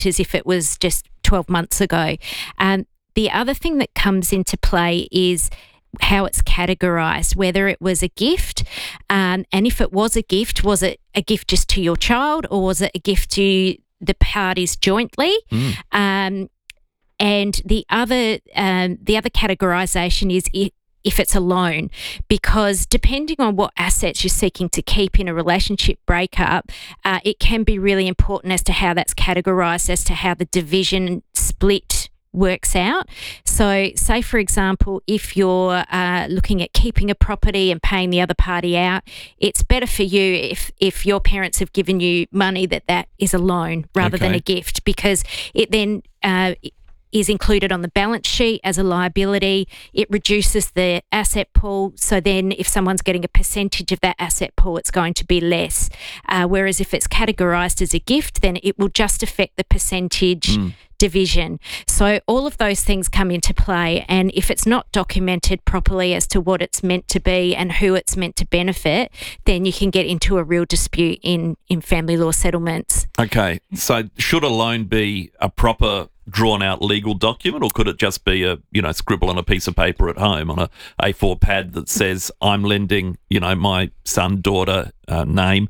effect as if it was just 12 months ago. The other thing that comes into play is how it's categorised, whether it was a gift, and if it was a gift, was it a gift just to your child or was it a gift to the parties jointly? And the other categorisation is if it's a loan, because depending on what assets you're seeking to keep in a relationship breakup, it can be really important as to how that's categorised, as to how the division split works out. So say, for example, if you're looking at keeping a property and paying the other party out, it's better for you if your parents have given you money that is a loan rather than a gift, because it then is included on the balance sheet as a liability. It reduces the asset pool. So then if someone's getting a percentage of that asset pool, it's going to be less. Whereas if it's categorised as a gift, then it will just affect the percentage division. So all of those things come into play. And if it's not documented properly as to what it's meant to be and who it's meant to benefit, then you can get into a real dispute in family law settlements. Okay. So should a loan be a proper drawn-out legal document, or could it just be a scribble on a piece of paper at home on a A4 pad that says I'm lending my son, daughter name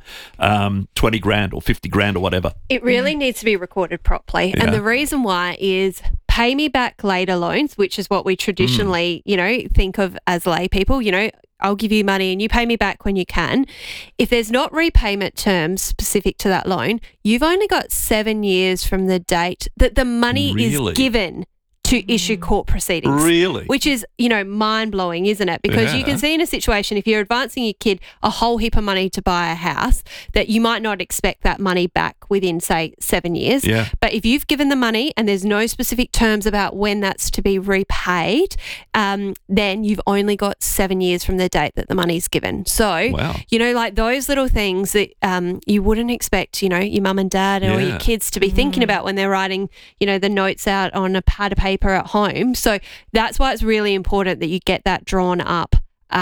$20,000 or $50,000 or whatever? It really needs to be recorded properly, and the reason why is pay me back later loans, which is what we traditionally think of as lay people. I'll give you money and you pay me back when you can. If there's not repayment terms specific to that loan, you've only got 7 years from the date that the money is given to issue court proceedings. Really? Which is, mind-blowing, isn't it? Because you can see in a situation, if you're advancing your kid a whole heap of money to buy a house, that you might not expect that money back within, say, 7 years. Yeah. But if you've given the money and there's no specific terms about when that's to be repaid, then you've only got 7 years from the date that the money's given. So, like those little things that you wouldn't expect, your mum and dad or your kids to be thinking about when they're writing, the notes out on a pad of paper at home. So that's why it's really important that you get that drawn up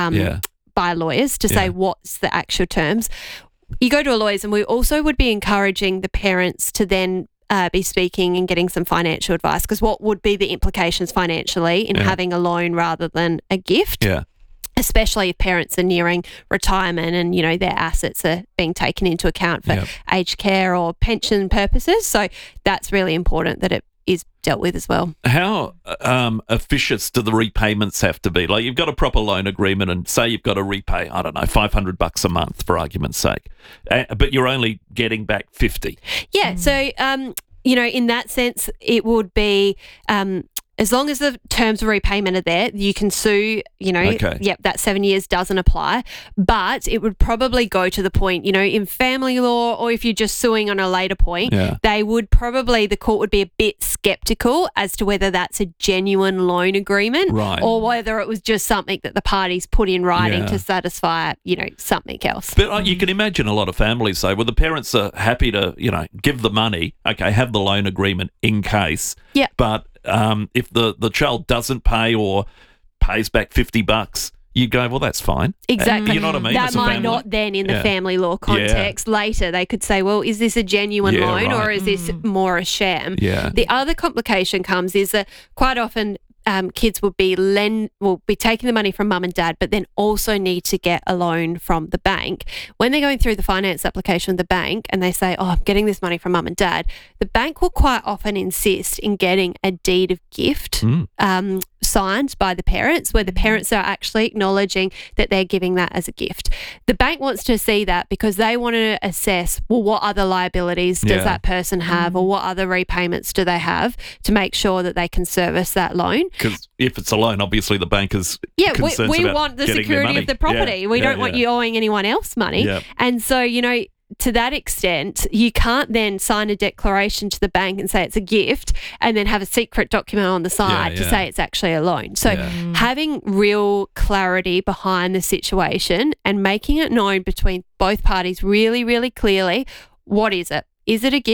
by lawyers to say what's the actual terms. You go to a lawyer's, and we also would be encouraging the parents to then be speaking and getting some financial advice, because what would be the implications financially in having a loan rather than a gift? Yeah. Especially if parents are nearing retirement and, their assets are being taken into account for aged care or pension purposes. So that's really important that it is dealt with as well. How officious do the repayments have to be? Like, you've got a proper loan agreement and say you've got to repay, I don't know, $500 a month for argument's sake, but you're only getting back 50. Yeah. So, in that sense, it would be as long as the terms of repayment are there, you can sue, that 7 years doesn't apply. But it would probably go to the point, in family law, or if you're just suing on a later point, the court would be a bit sceptical as to whether that's a genuine loan agreement or whether it was just something that the parties put in writing to satisfy, something else. But you can imagine a lot of families say, well, the parents are happy to, give the money, have the loan agreement in case. Yeah. But if the child doesn't pay or pays back $50, you go, well, that's fine. Exactly. You know what I mean? That might not then in the family law context. Later they could say, well, is this a genuine loan or is this more a sham? Yeah. The other complication comes is that quite often kids will be taking the money from mum and dad, but then also need to get a loan from the bank. When they're going through the finance application with the bank and they say, I'm getting this money from mum and dad, the bank will quite often insist in getting a deed of gift signed by the parents, where the parents are actually acknowledging that they're giving that as a gift. The bank wants to see that because they want to assess, well, what other liabilities does that person have, or what other repayments do they have to make sure that they can service that loan. Because if it's a loan, obviously the bank is concerned we about want the getting security of the property. We don't want you owing anyone else money. Yeah. And so, to that extent, you can't then sign a declaration to the bank and say it's a gift and then have a secret document on the side to say it's actually a loan. So having real clarity behind the situation and making it known between both parties really, really clearly, what is it? Is it a gift?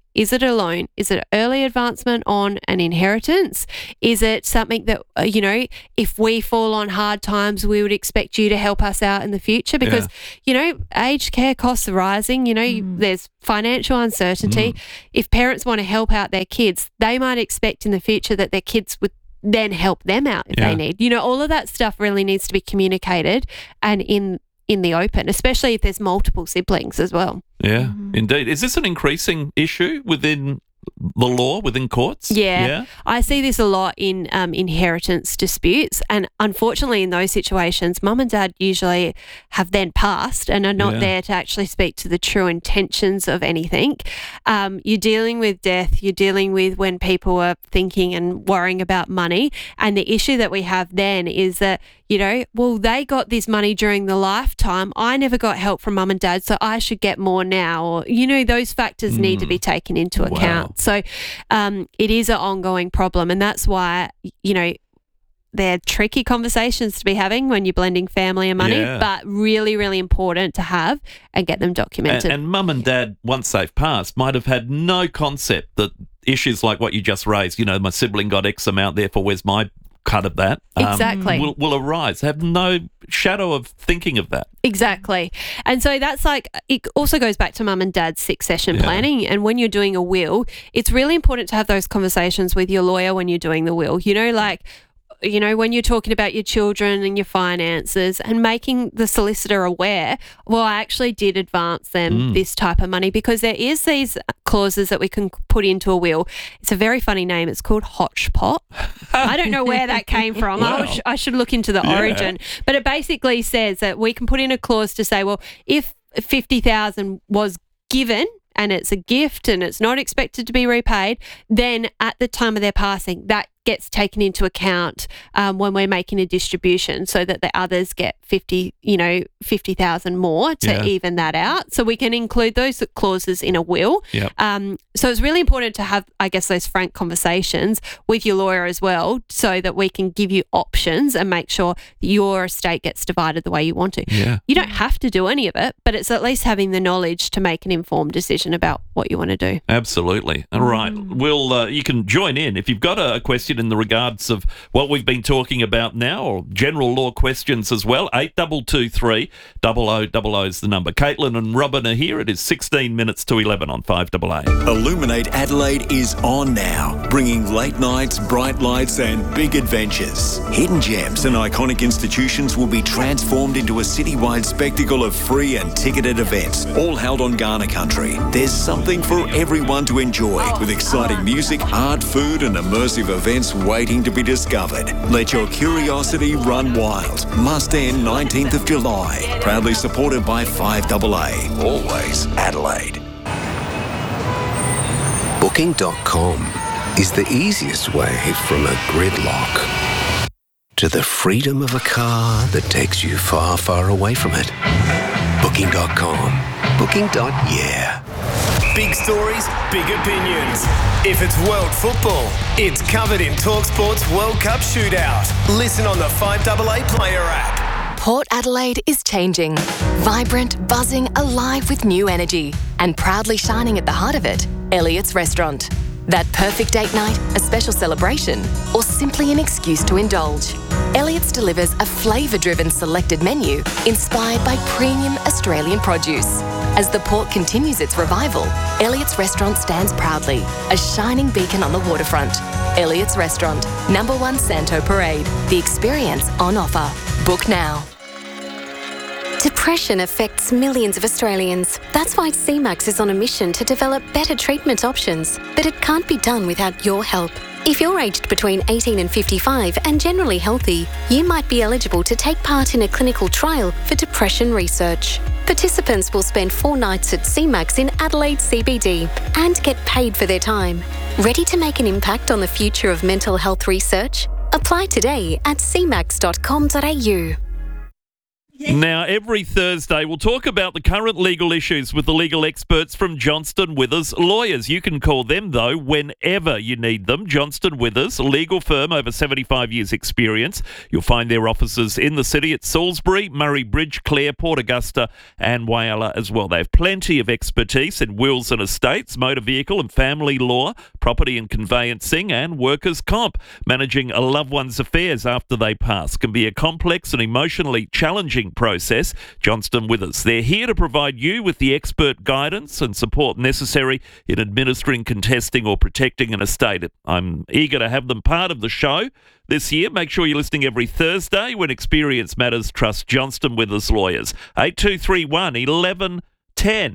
Is it a loan? Is it early advancement on an inheritance? Is it something that, if we fall on hard times, we would expect you to help us out in the future? Because, aged care costs are rising. There's financial uncertainty. If parents want to help out their kids, they might expect in the future that their kids would then help them out if they need. All of that stuff really needs to be communicated and in the open, especially if there's multiple siblings as well. Yeah, indeed. Is this an increasing issue within the law, within courts? Yeah. I see this a lot in inheritance disputes, and unfortunately in those situations, mum and dad usually have then passed and are not there to actually speak to the true intentions of anything. You're dealing with death, you're dealing with when people are thinking and worrying about money, and the issue that we have then is that they got this money during the lifetime. I never got help from mum and dad, so I should get more now. Or, those factors need to be taken into account. So it is an ongoing problem, and that's why, they're tricky conversations to be having when you're blending family and money, but really, really important to have and get them documented. And mum and dad, once they've passed, might have had no concept that issues like what you just raised, my sibling got X amount, therefore where's my cut of that, exactly, will arise. Have no shadow of thinking of that. Exactly. And so that's it also goes back to mum and dad's succession planning. And when you're doing a will, it's really important to have those conversations with your lawyer when you're doing the will. When you're talking about your children and your finances and making the solicitor aware, well, I actually did advance them this type of money, because there is these clauses that we can put into a will. It's a very funny name. It's called Hotchpot. I don't know where that came from. Wow. I should look into the origin. But it basically says that we can put in a clause to say, well, if 50,000 was given and it's a gift and it's not expected to be repaid, then at the time of their passing, that gets taken into account when we're making a distribution, so that the others get 50,000 more to even that out. So we can include those clauses in a will. Yep. So it's really important to have, I guess, those frank conversations with your lawyer as well, so that we can give you options and make sure that your estate gets divided the way you want to. Yeah. You don't have to do any of it, but it's at least having the knowledge to make an informed decision about what you want to do. Absolutely. All right. You can join in if you've got a question in the regards of what we've been talking about now, or general law questions as well. 8223 0000 is the number. Caitlin and Robin are here. It is 16 minutes to 11 on 5AA. Illuminate Adelaide is on now, bringing late nights, bright lights and big adventures. Hidden gems and iconic institutions will be transformed into a citywide spectacle of free and ticketed events, all held on Kaurna country. There's something for everyone to enjoy, with exciting music, art, food and immersive events waiting to be discovered. Let your curiosity run wild. Must end 19th of July. Proudly supported by 5AA. Always Adelaide. Booking.com is the easiest way from a gridlock to the freedom of a car that takes you far, far away from it. Booking.com. Booking.yeah. Big stories, big opinions. If it's world football, it's covered in TalkSport's World Cup Shootout. Listen on the 5AA Player app. Port Adelaide is changing. Vibrant, buzzing, alive with new energy. And proudly shining at the heart of it, Elliott's Restaurant. That perfect date night, a special celebration, or simply an excuse to indulge. Elliott's delivers a flavour-driven selected menu inspired by premium Australian produce. As the port continues its revival, Elliott's Restaurant stands proudly, a shining beacon on the waterfront. Elliott's Restaurant, number 1 Santo Parade. The experience on offer. Book now. Depression affects millions of Australians. That's why CMAX is on a mission to develop better treatment options. But it can't be done without your help. If you're aged between 18 and 55 and generally healthy, you might be eligible to take part in a clinical trial for depression research. Participants will spend 4 nights at CMAX in Adelaide CBD and get paid for their time. Ready to make an impact on the future of mental health research? Apply today at cmax.com.au. Now, every Thursday, we'll talk about the current legal issues with the legal experts from Johnston Withers Lawyers. You can call them, though, whenever you need them. Johnston Withers, a legal firm, over 75 years' experience. You'll find their offices in the city at Salisbury, Murray Bridge, Clare, Port Augusta and Whyalla as well. They have plenty of expertise in wills and estates, motor vehicle and family law, property and conveyancing and workers' comp. Managing a loved one's affairs after they pass can be a complex and emotionally challenging process. Johnston Withers, they're here to provide you with the expert guidance and support necessary in administering, contesting or protecting an estate. I'm eager to have them part of the show this year. Make sure you're listening every Thursday when experience matters. Trust Johnston Withers Lawyers. 8231 1110.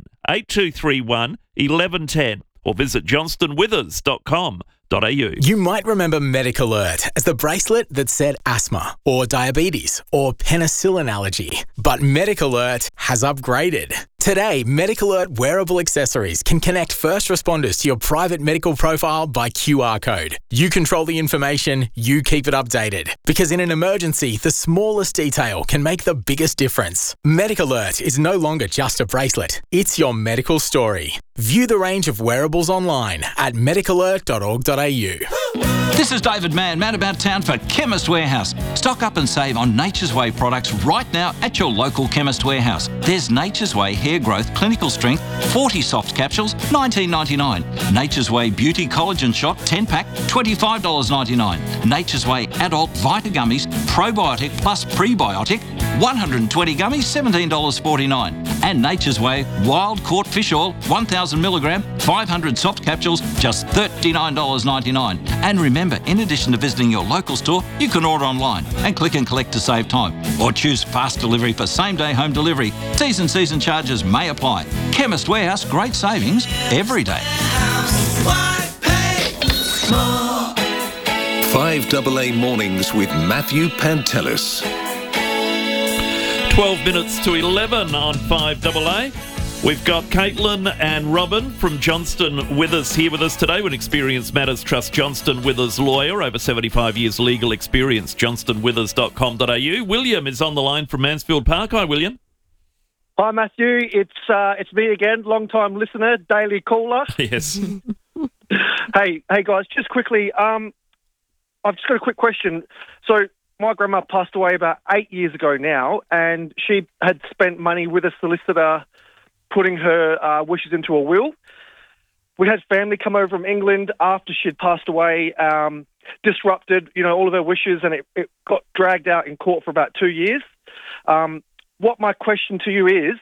8231 1110 or visit johnstonwithers.com.au. You might remember MedicAlert as the bracelet that said asthma or diabetes or penicillin allergy. But MedicAlert has upgraded. Today, MedicAlert wearable accessories can connect first responders to your private medical profile by QR code. You control the information, you keep it updated. Because in an emergency, the smallest detail can make the biggest difference. MedicAlert is no longer just a bracelet. It's your medical story. View the range of wearables online at medicalert.org.au. This is David Mann about town for Chemist Warehouse. Stock up and save on Nature's Way products right now at your local Chemist Warehouse. There's Nature's Way Hair Growth Clinical Strength 40 soft capsules, $19.99. Nature's Way Beauty Collagen Shot 10-pack, $25.99. Nature's Way Adult Vita Gummies Probiotic plus Prebiotic, 120 gummies, $17.49. And Nature's Way Wild Caught Fish Oil 1,000 milligram, 500 soft capsules, just $39.99. And remember, in addition to visiting your local store, you can order online and click and collect to save time. Or choose fast delivery for same-day home delivery. T's and C's and charges may apply. Chemist Warehouse, great savings every day. 5AA Mornings with Matthew Pantelis. 12 minutes to 11 on 5AA. We've got Caitlin and Robin from Johnston Withers here with us today. When experience matters, trust Johnston Withers Lawyer. Over 75 years legal experience, johnstonwithers.com.au. William is on the line from Mansfield Park. Hi, William. Hi, Matthew. It's me again, long-time listener, daily caller. Yes. Hey, guys, just quickly, I've just got a quick question. So my grandma passed away about 8 years ago now, and she had spent money with a solicitor putting her wishes into a will. We had family come over from England after she'd passed away, disrupted, all of her wishes, and it got dragged out in court for about 2 years. What my question to you is,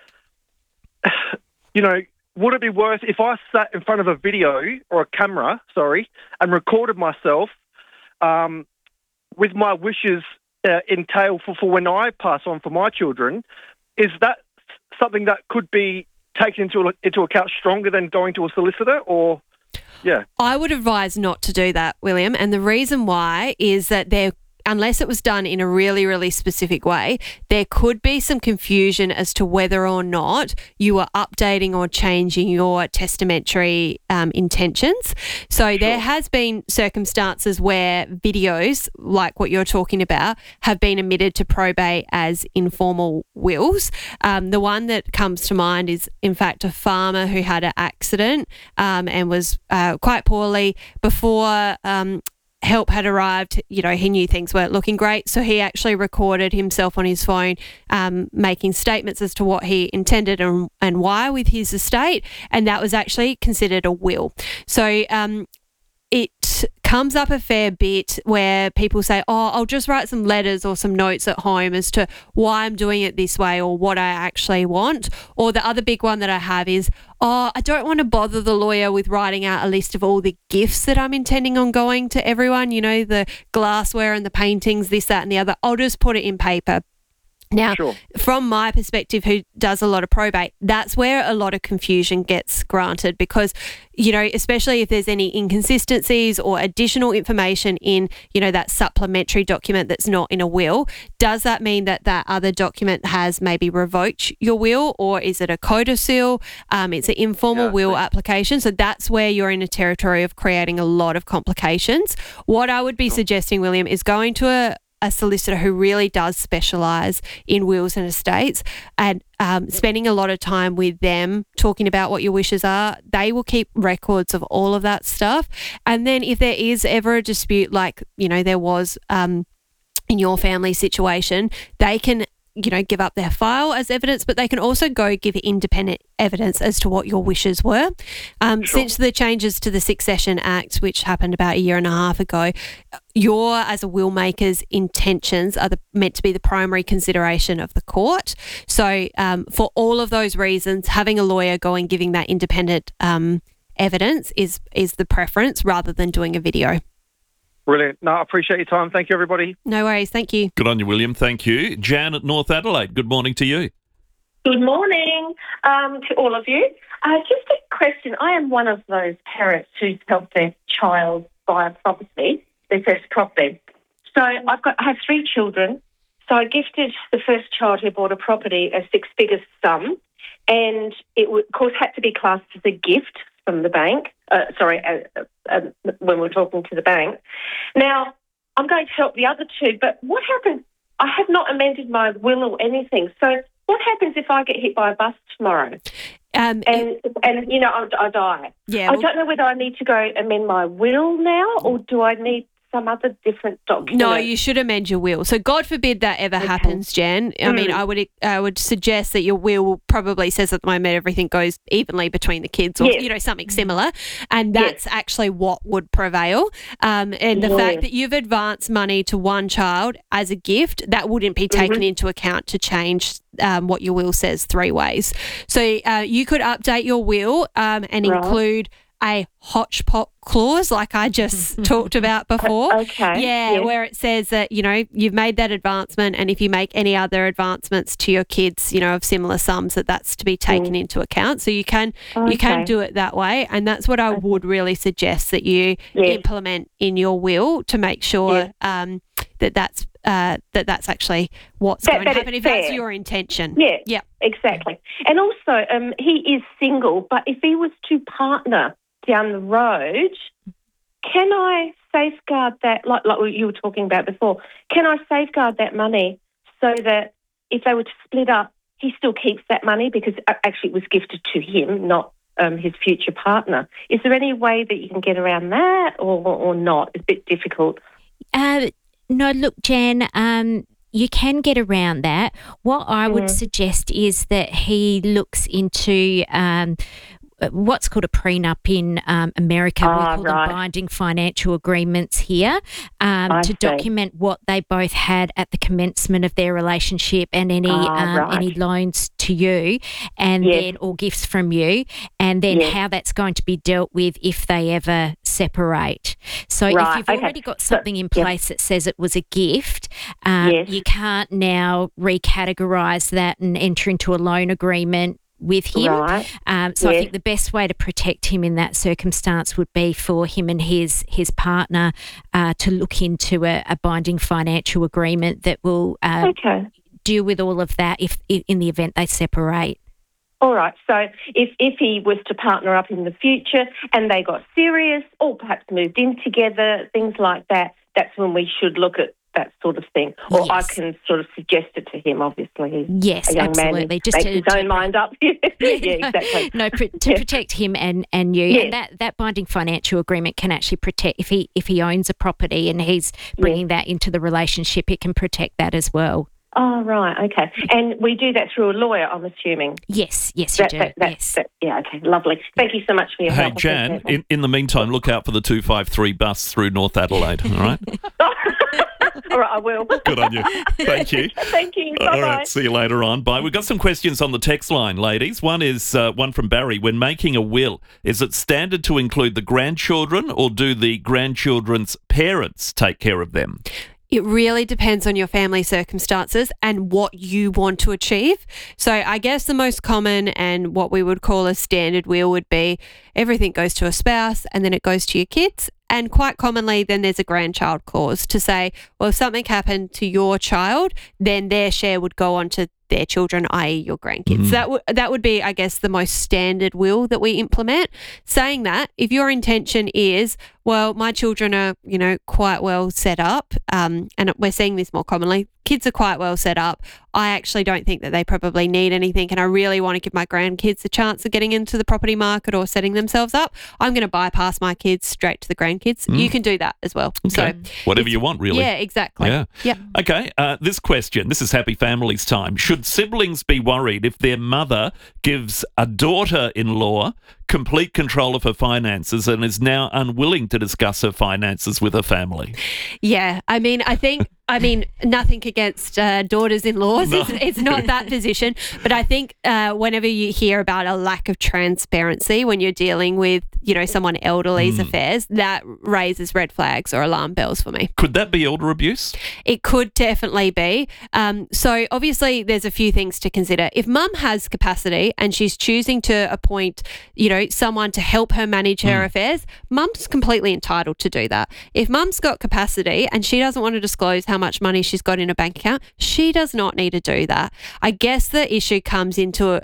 would it be worth if I sat in front of a video or a camera, and recorded myself with my wishes entail for when I pass on for my children? Is that something that could be taken into account stronger than going to a solicitor, or, yeah? I would advise not to do that, William, and the reason why is that unless it was done in a really, really specific way, there could be some confusion as to whether or not you are updating or changing your testamentary intentions. So sure. There has been circumstances where videos, like what you're talking about, have been admitted to probate as informal wills. The one that comes to mind is, in fact, a farmer who had an accident and was quite poorly before help had arrived. He knew things weren't looking great, so he actually recorded himself on his phone making statements as to what he intended and why with his estate, and that was actually considered a will. So it comes up a fair bit where people say, I'll just write some letters or some notes at home as to why I'm doing it this way or what I actually want. Or the other big one that I have is, I don't want to bother the lawyer with writing out a list of all the gifts that I'm intending on going to everyone, the glassware and the paintings, this, that and the other. I'll just put it in paper. Now, sure. From my perspective, who does a lot of probate, that's where a lot of confusion gets granted because, especially if there's any inconsistencies or additional information in, that supplementary document that's not in a will, does that mean that other document has maybe revoked your will, or is it a codicil? It's an informal will application. So that's where you're in a territory of creating a lot of complications. What I would be suggesting, William, is going to a solicitor who really does specialise in wills and estates, and spending a lot of time with them talking about what your wishes are. They will keep records of all of that stuff. And then if there is ever a dispute, like, there was in your family situation, they can give up their file as evidence, but they can also go give independent evidence as to what your wishes were. Since the changes to the Succession Act, which happened about a year and a half ago, your, as a will maker's, intentions are meant to be the primary consideration of the court. So for all of those reasons, having a lawyer go and giving that independent evidence is the preference, rather than doing a video. Brilliant. No, I appreciate your time. Thank you, everybody. No worries. Thank you. Good on you, William. Thank you. Jan at North Adelaide, good morning to you. Good morning to all of you. Just a question. I am one of those parents who's helped their child buy a property, their first property. So I have 3 children. So I gifted the first child who bought a property a 6-figure sum, and it of course had to be classed as a gift from the bank. When we're talking to the bank. Now, I'm going to help the other 2, but what happens? I have not amended my will or anything. So what happens if I get hit by a bus tomorrow and I die? Yeah, I don't know whether I need to go amend my will now, or do I need some other different document? No, you should amend your will. So God forbid that ever happens, Jan. I mean, I would suggest that your will probably says at the moment everything goes evenly between the kids, or something similar, and that's actually what would prevail. And the fact that you've advanced money to one child as a gift, that wouldn't be taken into account to change what your will says 3 ways. So you could update your will and include a hodgepodge clause like I just talked about before. Okay. Yeah, where it says that, you've made that advancement, and if you make any other advancements to your kids, of similar sums, that's to be taken into account. So you can do it that way, and that's what I would really suggest that you implement in your will to make sure that's actually what's going to happen, if that's your intention. Yeah, exactly. And also, he is single, but if he was to partner down the road, can I safeguard that, like you were talking about before, can I safeguard that money so that if they were to split up, he still keeps that money, because actually it was gifted to him, not his future partner? Is there any way that you can get around that, or not? It's a bit difficult. No, look, Jan, you can get around that. What I would suggest is that he looks into what's called a prenup in America. We call them binding financial agreements here, to document what they both had at the commencement of their relationship, and any loans to you, and then or gifts from you, and then how that's going to be dealt with if they ever separate. So if you've already got something in place that says it was a gift, you can't now recategorise that and enter into a loan agreement with him. So I think the best way to protect him in that circumstance would be for him and his partner to look into a binding financial agreement that will deal with all of that if in the event they separate. All right. So if he was to partner up in the future and they got serious, or perhaps moved in together, things like that, that's when we should look at that sort of thing. Or I can sort of suggest it to him, obviously. He's a young man. Just makes his own mind up. Exactly. No, to protect him and you. And that binding financial agreement can actually protect, if he owns a property and he's bringing that into the relationship, it can protect that as well. Oh, right, okay. And we do that through a lawyer, I'm assuming? Yes, you do. Yeah, okay, lovely. Thank you so much for your help. Hey, Jan, in the meantime, look out for the 253 bus through North Adelaide, all right? All right, I will. Good on you. Thank you. Thank you. Bye-bye. All right, see you later on. Bye. We've got some questions on the text line, ladies. One is one from Barry. When making a will, is it standard to include the grandchildren, or do the grandchildren's parents take care of them? It really depends on your family circumstances and what you want to achieve. So I guess the most common and what we would call a standard will would be everything goes to a spouse and then it goes to your kids. And quite commonly then there's a grandchild clause to say, well, if something happened to your child, then their share would go on to their children, i.e. your grandkids. That would be, I guess, the most standard will that we implement. Saying that, if your intention is, well, my children are, quite well set up, and we're seeing this more commonly, kids are quite well set up, I actually don't think that they probably need anything, and I really want to give my grandkids a chance of getting into the property market or setting themselves up, I'm going to bypass my kids straight to the grandkids. You can do that as well. Okay. So whatever you want, really. Yeah, exactly. Yeah. Yep. Okay, this question, this is Happy Families time. Should siblings be worried if their mother gives a daughter-in-law complete control of her finances and is now unwilling to discuss her finances with her family? Yeah, I mean, nothing against daughters-in-laws. No. It's not that position. But I think whenever you hear about a lack of transparency when you're dealing with, someone elderly's affairs, that raises red flags or alarm bells for me. Could that be elder abuse? It could definitely be. So obviously there's a few things to consider. If mum has capacity and she's choosing to appoint, someone to help her manage her affairs, mum's completely entitled to do that. If mum's got capacity and she doesn't want to disclose how much money she's got in a bank account, she does not need to do that. I guess the issue comes into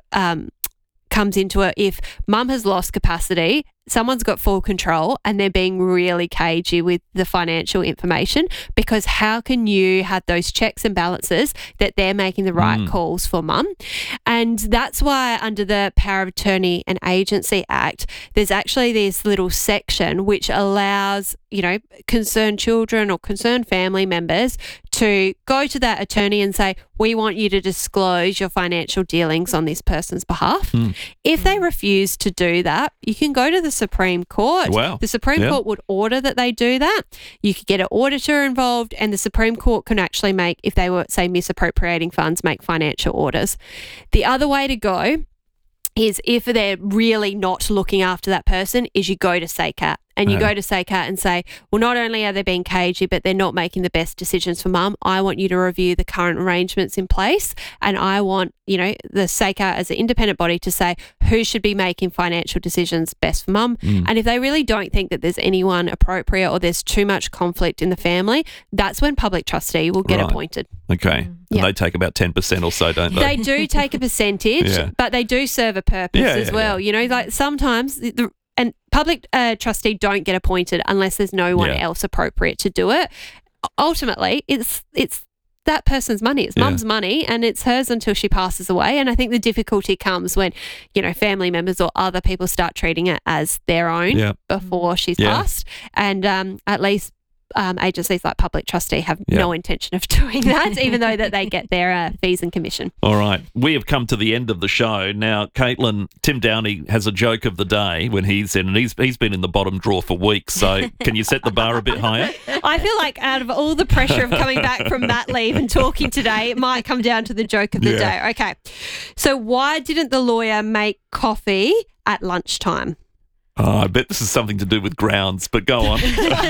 it if mum has lost capacity, someone's got full control and they're being really cagey with the financial information, because how can you have those checks and balances that they're making the right calls for mum? And that's why under the Power of Attorney and Agency Act, there's actually this little section which allows, concerned children or concerned family members to go to that attorney and say, we want you to disclose your financial dealings on this person's behalf. If they refuse to do that, you can go to the Supreme Court. Wow. The Supreme Court would order that they do that. You could get an auditor involved, and the Supreme Court can actually make, if they were, say, misappropriating funds, make financial orders. The other way to go is, if they're really not looking after that person, is you go to SACAT. And you go to SACAT and say, well, not only are they being cagey, but they're not making the best decisions for mum. I want you to review the current arrangements in place, and I want, the SACAT as an independent body to say who should be making financial decisions best for mum. And if they really don't think that there's anyone appropriate or there's too much conflict in the family, that's when public trustee will get appointed. Okay. And they take about 10% or so, don't they? They do take a percentage, but they do serve a purpose as well. Like sometimes and public trustee don't get appointed unless there's no one else appropriate to do it. Ultimately, it's that person's money. It's mum's money, and it's hers until she passes away. And I think the difficulty comes when, family members or other people start treating it as their own before she's passed. And at least agencies like Public Trustee have no intention of doing that, even though that they get their fees and commission. All right. We have come to the end of the show. Now, Caitlin, Tim Downey has a joke of the day when he's in, and he's been in the bottom drawer for weeks. So can you set the bar a bit higher? I feel like out of all the pressure of coming back from mat leave and talking today, it might come down to the joke of the day. Okay. So why didn't the lawyer make coffee at lunchtime? Oh, I bet this is something to do with grounds, but go on.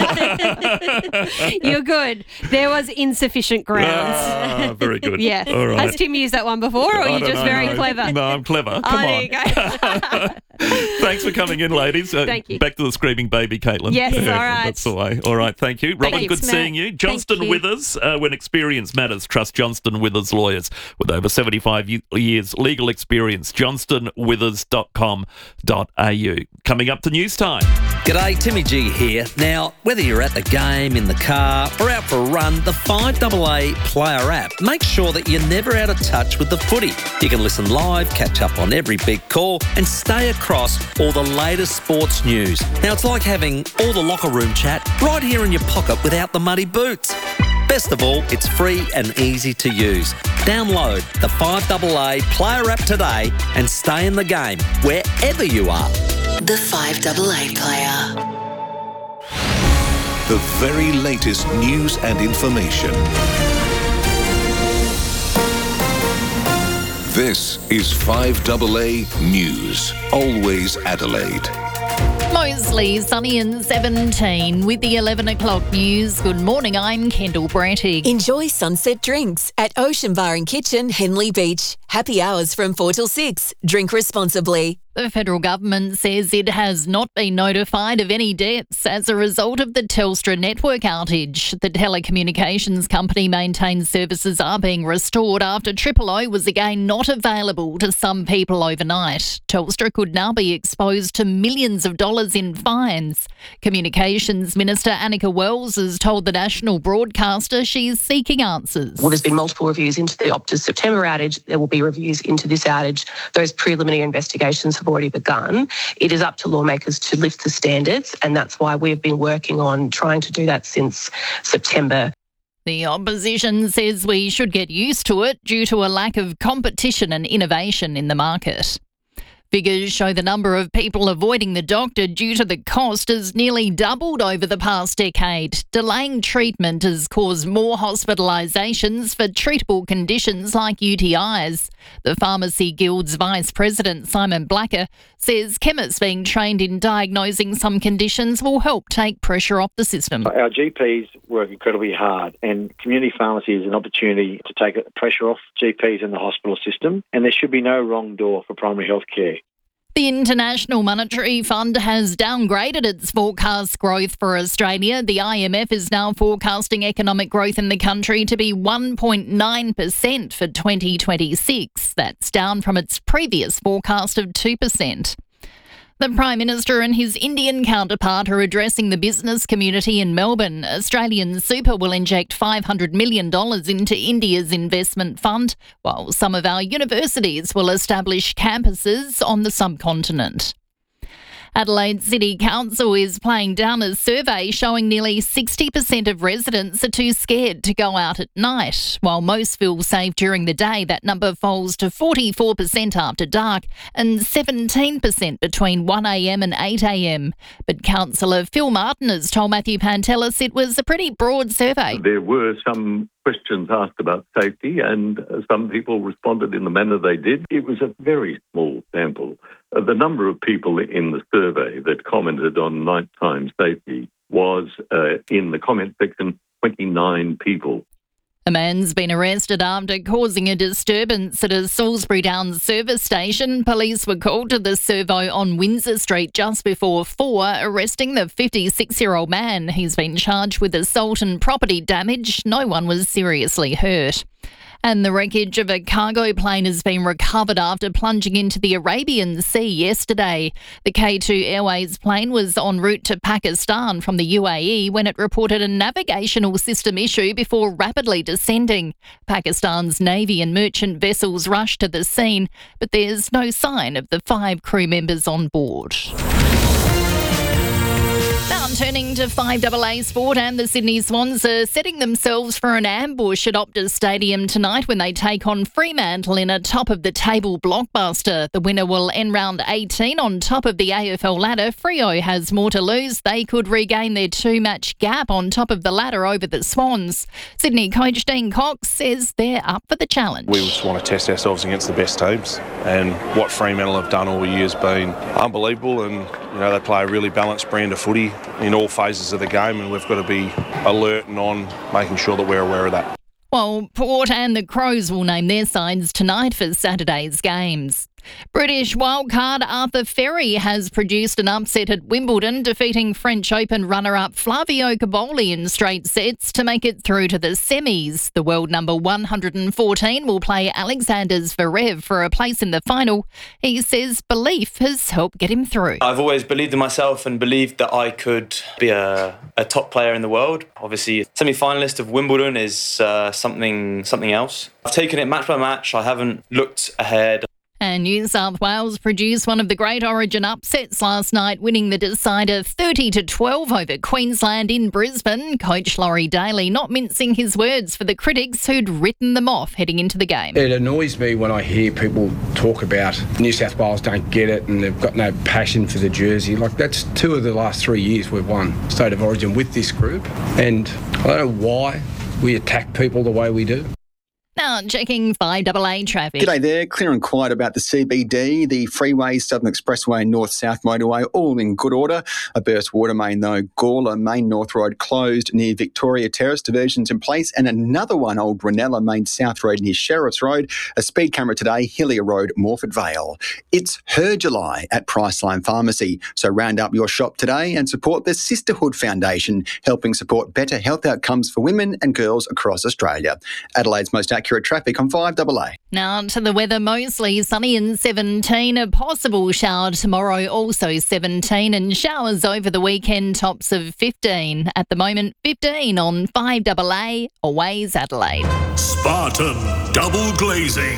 You're good. There was insufficient grounds. Very good. Yeah. All right. Has Tim used that one before, or are you just very clever? No, I'm clever. Come on. There you go. Thanks for coming in, ladies. Thank you. Back to the screaming baby, Caitlin. Yes, all right. That's the way. All right, thank you. Robin, good seeing you. Johnston Withers, when experience matters, trust Johnston Withers lawyers with over 75 years legal experience. johnstonwithers.com.au. Coming up to news time. G'day, Timmy G here. Now, whether you're at the game, in the car, or out for a run, the 5AA Player app makes sure that you're never out of touch with the footy. You can listen live, catch up on every big call, and stay across all the latest sports news. Now, it's like having all the locker room chat right here in your pocket without the muddy boots. Best of all, it's free and easy to use. Download the 5AA Player app today and stay in the game wherever you are. The 5AA Player. The very latest news and information. This is 5AA News. Always Adelaide. Mostly sunny and 17 with the 11 o'clock news. Good morning, I'm Kendall Brattig. Enjoy sunset drinks at Ocean Bar and Kitchen, Henley Beach. Happy hours from 4 till 6. Drink responsibly. The federal government says it has not been notified of any deaths as a result of the Telstra network outage. The telecommunications company maintains services are being restored after Triple O was again not available to some people overnight. Telstra could now be exposed to millions of dollars in fines. Communications Minister Annika Wells has told the national broadcaster she's seeking answers. Well, there's been multiple reviews into the Optus September outage. There will be reviews into this outage. Those preliminary investigations have already begun. It is up to lawmakers to lift the standards, and that's why we've been working on trying to do that since September. The opposition says we should get used to it due to a lack of competition and innovation in the market. Figures show the number of people avoiding the doctor due to the cost has nearly doubled over the past decade. Delaying treatment has caused more hospitalisations for treatable conditions like UTIs. The Pharmacy Guild's Vice President, Simon Blacker, says chemists being trained in diagnosing some conditions will help take pressure off the system. Our GPs work incredibly hard, and community pharmacy is an opportunity to take the pressure off GPs in the hospital system, and there should be no wrong door for primary health care. The International Monetary Fund has downgraded its forecast growth for Australia. The IMF is now forecasting economic growth in the country to be 1.9% for 2026. That's down from its previous forecast of 2%. The Prime Minister and his Indian counterpart are addressing the business community in Melbourne. Australian Super will inject $500 million into India's investment fund, while some of our universities will establish campuses on the subcontinent. Adelaide City Council is playing down a survey showing nearly 60% of residents are too scared to go out at night. While most feel safe during the day, that number falls to 44% after dark and 17% between 1am and 8am. But Councillor Phil Martin has told Matthew Pantelis it was a pretty broad survey. There were some questions asked about safety, and some people responded in the manner they did. It was a very small sample. The number of people in the survey that commented on nighttime safety was, in the comment section, 29 people. A man's been arrested after causing a disturbance at a Salisbury Downs service station. Police were called to the servo on Windsor Street just before 4, arresting the 56-year-old man. He's been charged with assault and property damage. No one was seriously hurt. And the wreckage of a cargo plane has been recovered after plunging into the Arabian Sea yesterday. The K2 Airways plane was en route to Pakistan from the UAE when it reported a navigational system issue before rapidly descending. Pakistan's Navy and merchant vessels rushed to the scene, but there's no sign of the 5 crew members on board. Now turning to 5AA Sport, and the Sydney Swans are setting themselves for an ambush at Optus Stadium tonight when they take on Fremantle in a top-of-the-table blockbuster. The winner will end round 18 on top of the AFL ladder. Freo has more to lose. They could regain their 2-match gap on top of the ladder over the Swans. Sydney coach Dean Cox says they're up for the challenge. We just want to test ourselves against the best teams, and what Fremantle have done all year has been unbelievable, and they play a really balanced brand of footy in all phases of the game, and we've got to be alert and on making sure that we're aware of that. Well, Port and the Crows will name their sides tonight for Saturday's games. British wildcard Arthur Ferry has produced an upset at Wimbledon, defeating French Open runner-up Flavio Cobolli in straight sets to make it through to the semis. The world number 114 will play Alexander Zverev for a place in the final. He says belief has helped get him through. I've always believed in myself and believed that I could be a top player in the world. Obviously, semi-finalist of Wimbledon is something else. I've taken it match by match. I haven't looked ahead. And New South Wales produced one of the great Origin upsets last night, winning the decider 30-12 over Queensland in Brisbane. Coach Laurie Daly not mincing his words for the critics who'd written them off heading into the game. It annoys me when I hear people talk about New South Wales don't get it and they've got no passion for the jersey. Like, that's 2 of the last 3 years we've won State of Origin with this group, and I don't know why we attack people the way we do. Now, checking 5AA traffic. G'day there. Clear and quiet about the CBD, the freeways, Southern Expressway, North-South Motorway, all in good order. A burst water main, though. Gawler Main North Road closed near Victoria Terrace, diversions in place. And another one, Old Ranella Main South Road near Sheriff's Road. A speed camera today, Hillier Road, Morford Vale. It's Her July at Priceline Pharmacy. So round up your shop today and support the Sisterhood Foundation, helping support better health outcomes for women and girls across Australia. Adelaide's most accurate traffic on 5AA. Now to the weather, mostly sunny and 17. A possible shower tomorrow, also 17. And showers over the weekend, tops of 15. At the moment, 15 on 5AA, Always Adelaide. Spartan Double Glazing.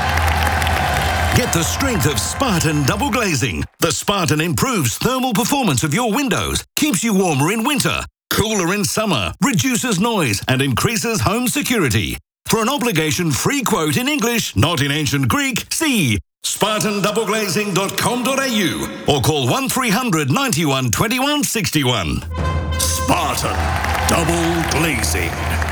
Get the strength of Spartan Double Glazing. The Spartan improves thermal performance of your windows, keeps you warmer in winter, cooler in summer, reduces noise and increases home security. For an obligation-free quote in English, not in ancient Greek, see spartandoubleglazing.com.au or call 1300 91 21 61. Spartan Double Glazing.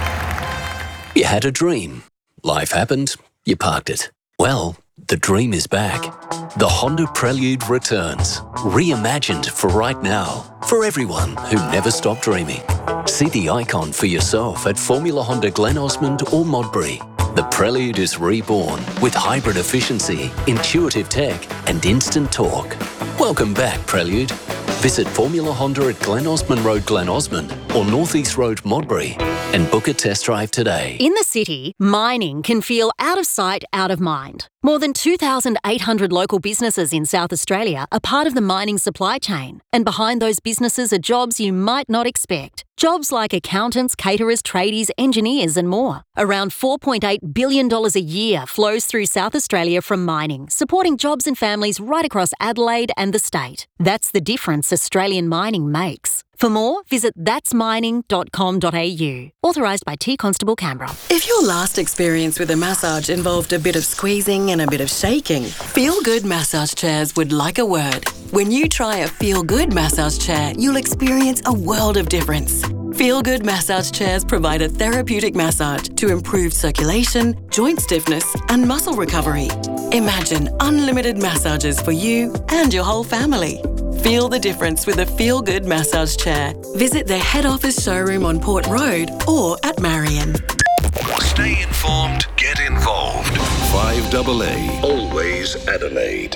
You had a dream. Life happened. You parked it. Well, the dream is back. The Honda Prelude returns. Reimagined for right now. For everyone who never stopped dreaming. See the icon for yourself at Formula Honda Glen Osmond or Modbury. The Prelude is reborn with hybrid efficiency, intuitive tech and instant torque. Welcome back, Prelude. Visit Formula Honda at Glen Osmond Road, Glen Osmond or North East Road, Modbury and book a test drive today. In the city, mining can feel out of sight, out of mind. More than 2,800 local businesses in South Australia are part of the mining supply chain. And behind those businesses are jobs you might not expect. Jobs like accountants, caterers, tradies, engineers and more. Around $4.8 billion a year flows through South Australia from mining, supporting jobs and families right across Adelaide and the state. That's the difference Australian mining makes. For more, visit thatsmining.com.au. Authorised by T Constable Canberra. If your last experience with a massage involved a bit of squeezing and a bit of shaking, Feel Good Massage Chairs would like a word. When you try a Feel Good massage chair, you'll experience a world of difference. Feel Good Massage Chairs provide a therapeutic massage to improve circulation, joint stiffness and muscle recovery. Imagine unlimited massages for you and your whole family. Feel the difference with a Feel Good massage chair. Visit their head office showroom on Port Road or at Marion. Stay informed, get involved. 5AA, Always Adelaide.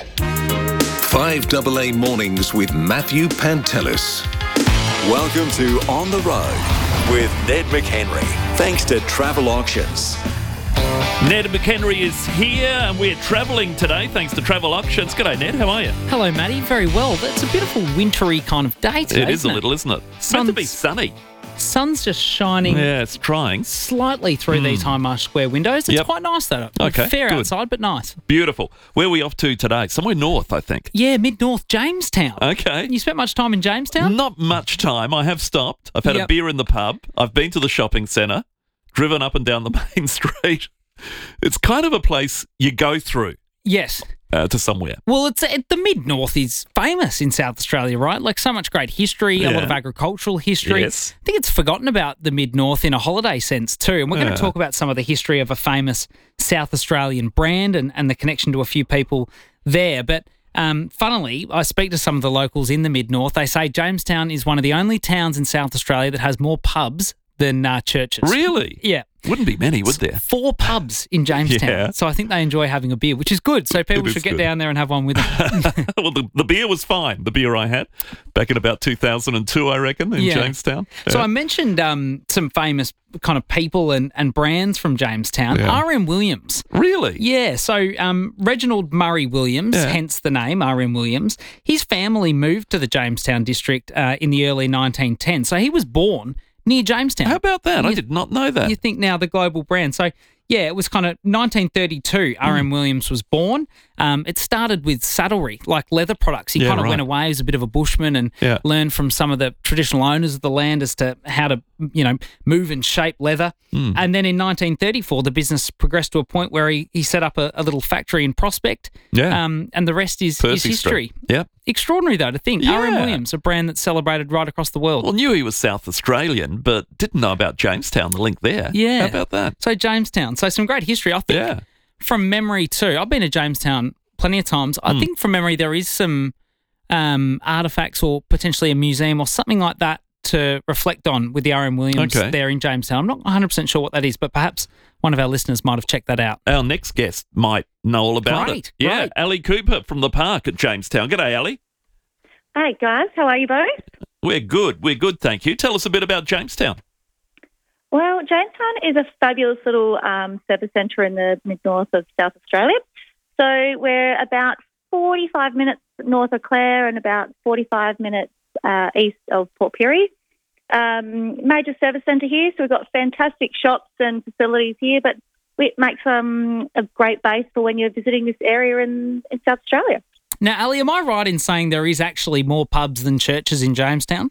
5AA Mornings with Matthew Pantelis. Welcome to On the Road with Ned McHenry. Thanks to Travel Auctions. Ned McHenry is here and we're travelling today thanks to Travel Auctions. G'day, Ned. How are you? Hello, Matty. Very well. It's a beautiful wintry kind of day today. It is a little, isn't it? It's meant to be sunny. Sun's just shining. Yeah, it's trying. Slightly through these Hindmarsh Square windows. It's quite nice, though. Okay, fair good. outside, but nice. Beautiful. Where are we off to today? Somewhere north, I think. Yeah, mid-north, Jamestown. Okay. You spent much time in Jamestown? Not much time. I have stopped. I've had a beer in the pub. I've been to the shopping centre, driven up and down the main street. It's kind of a place you go through. Yes. To somewhere. Well, the mid-north is famous in South Australia, right? Like so much great history, a lot of agricultural history. Yes. I think it's forgotten about the mid-north in a holiday sense too. And we're going to talk about some of the history of a famous South Australian brand and the connection to a few people there. But funnily, I speak to some of the locals in the mid-north. They say Jamestown is one of the only towns in South Australia that has more pubs than churches. Really? Yeah. Wouldn't be many, would there? 4 pubs in Jamestown. Yeah. So I think they enjoy having a beer, which is good. So people should get down there and have one with them. Well, the beer was fine. The beer I had back in about 2002, I reckon, in Jamestown. Yeah. So I mentioned some famous kind of people and brands from Jamestown. Yeah. R.M. Williams. Really? Yeah. So Reginald Murray Williams, hence the name R.M. Williams, his family moved to the Jamestown district in the early 1910s. So he was born near Jamestown. How about that? I did not know that. You think now the global brand. So, yeah, it was kind of 1932, R.M. Williams was born. It started with saddlery, like leather products. He kind of went away as a bit of a bushman and learned from some of the traditional owners of the land as to how to, move and shape leather. And then in 1934, the business progressed to a point where he set up a little factory in Prospect. Yeah. And the rest is history. Yeah. extraordinary, though, to think. Yeah. RM Williams, a brand that's celebrated right across the world. Well, knew he was South Australian, but didn't know about Jamestown, the link there. Yeah. How about that? So Jamestown. So some great history. I think from memory too, I've been to Jamestown plenty of times. I think from memory there is some artefacts or potentially a museum or something like that to reflect on with the RM Williams there in Jamestown. I'm not 100% sure what that is, but perhaps one of our listeners might have checked that out. Our next guest might know all about it. Yeah, great. Ali Cooper from the park at Jamestown. G'day, Ali. Hey, guys. How are you both? We're good, thank you. Tell us a bit about Jamestown. Well, Jamestown is a fabulous little service centre in the mid-north of South Australia. So we're about 45 minutes north of Clare and about 45 minutes east of Port Pirie. Major service centre here, so we've got fantastic shops and facilities here, but it makes a great base for when you're visiting this area in South Australia. Now, Ali, am I right in saying there is actually more pubs than churches in Jamestown?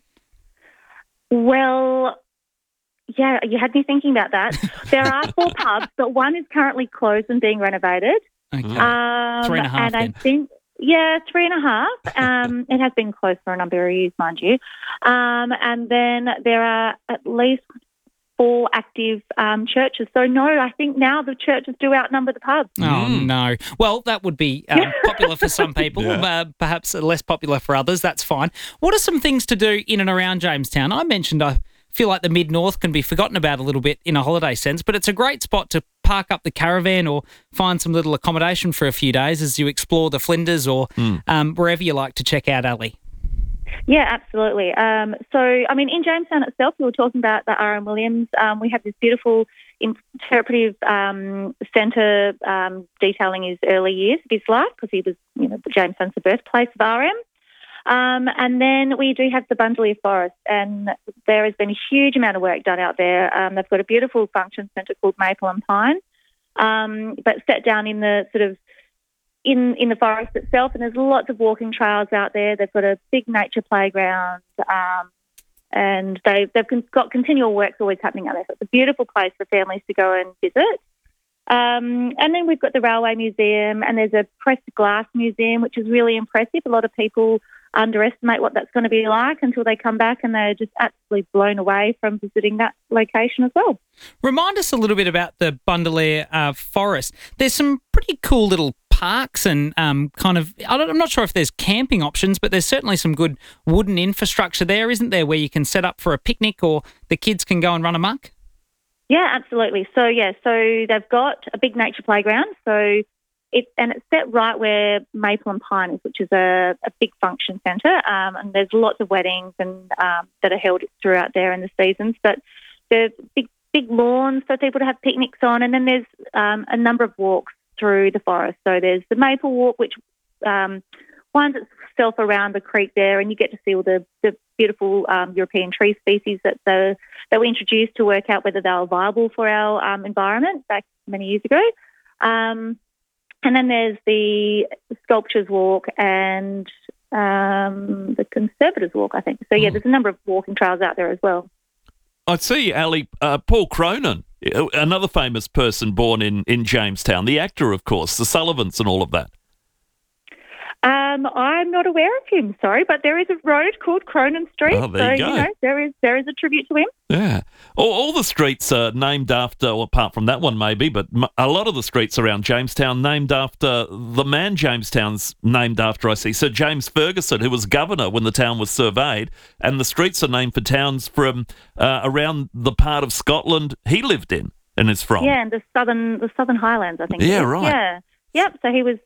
Well, yeah, you had me thinking about that. There are 4 pubs, but one is currently closed and being renovated. Okay. 3.5 and then. I think, 3.5. It has been closed for a number of years, mind you. And then there are at least 4 active churches. So, no, I think now the churches do outnumber the pubs. Oh, no. Well, that would be popular for some people, perhaps less popular for others. That's fine. What are some things to do in and around Jamestown? I mentioned I feel like the mid-north can be forgotten about a little bit in a holiday sense, but it's a great spot to park up the caravan or find some little accommodation for a few days as you explore the Flinders or wherever you like to check out, Ali. Yeah, absolutely. In Jamestown itself, we were talking about the RM Williams. We have this beautiful interpretive centre detailing his early years of his life because he was, Jamestown's the birthplace of RM. And then we do have the Bundalia Forest, and there has been a huge amount of work done out there. They've got a beautiful function centre called Maple and Pine, but set down in the sort of in the forest itself, and there's lots of walking trails out there. They've got a big nature playground, and they've got continual works always happening out there. So it's a beautiful place for families to go and visit. And then we've got the Railway Museum, and there's a pressed glass museum, which is really impressive. A lot of people underestimate what that's going to be like until they come back, and they're just absolutely blown away from visiting that location as well. Remind us a little bit about the Bundalia Forest. There's some pretty cool little parks and I'm not sure if there's camping options, but there's certainly some good wooden infrastructure there, isn't there, where you can set up for a picnic or the kids can go and run amok? Yeah, absolutely. So they've got a big nature playground. So it's set right where Maple and Pine is, which is a big function centre. And there's lots of weddings and that are held throughout there in the seasons. But there's big lawns for people to have picnics on. And then there's a number of walks through the forest. So there's the Maple Walk, which winds itself around the creek there, and you get to see all the beautiful European tree species that we introduced to work out whether they were viable for our environment back many years ago. And then there's the Sculptures Walk and the Conservators Walk, I think. So, yeah, there's a number of walking trails out there as well. I see, Ali, Paul Cronin, another famous person born in Jamestown, the actor, of course, the Sullivans and all of that. I'm not aware of him, sorry, but there is a road called Cronin Street. Oh, there you go. There is a tribute to him. Yeah. All the streets are named after, well, apart from that one maybe, but a lot of the streets around Jamestown named after the man Jamestown's named after, I see. Sir James Ferguson, who was governor when the town was surveyed, and the streets are named for towns from around the part of Scotland he lived in and is from. Yeah, and the Southern Highlands, I think. Yeah, right. Yeah. Yep, so he was...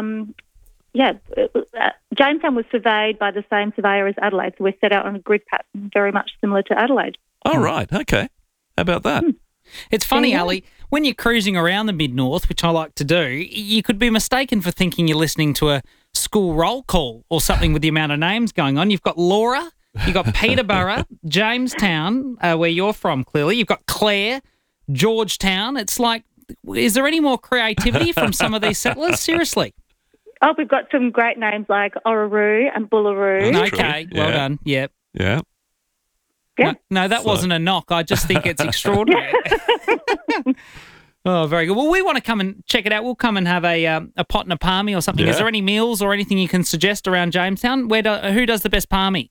Jamestown was surveyed by the same surveyor as Adelaide, so we're set out on a grid pattern very much similar to Adelaide. Oh, right. Okay. How about that? It's funny, Ali, when you're cruising around the mid-north, which I like to do, you could be mistaken for thinking you're listening to a school roll call or something with the amount of names going on. You've got Laura, you've got Peterborough, Jamestown, where you're from, clearly. You've got Clare, Georgetown. It's like, is there any more creativity from some of these settlers? Seriously. Oh, we've got some great names like Orroroo and Bullaroo. Okay, well done. Yep. Yeah. No, that wasn't a knock. I just think it's extraordinary. Oh, very good. Well, we want to come and check it out. We'll come and have a pot and a palmy or something. Yeah. Is there any meals or anything you can suggest around Jamestown? Who does the best palmy?